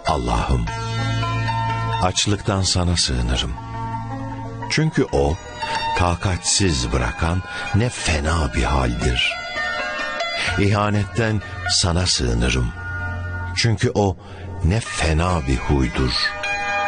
Allah'ım, açlıktan sana sığınırım. Çünkü o, takatsiz bırakan ne fena bir haldir. İhanetten sana sığınırım. Çünkü o ne fena bir huydur.